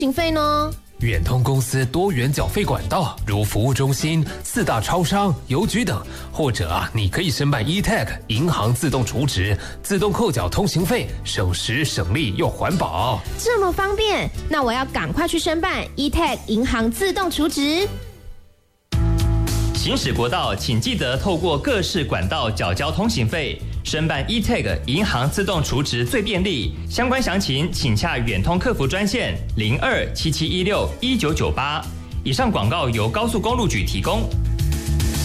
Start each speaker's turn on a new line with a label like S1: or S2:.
S1: 行费呢？
S2: 远通公司多元缴费管道，如服务中心、4大超商、邮局等，或者你可以申办 eTag 银行自动储值，自动扣缴通行费，省时省力又环保。
S1: 这么方便，那我要赶快去申办 eTag 银行自动储值。
S3: 行驶国道，请记得透过各式管道缴交通行费，申办 eTag 银行自动储值最便利。相关详情请洽远通客服专线0277161998。以上广告由高速公路局提供。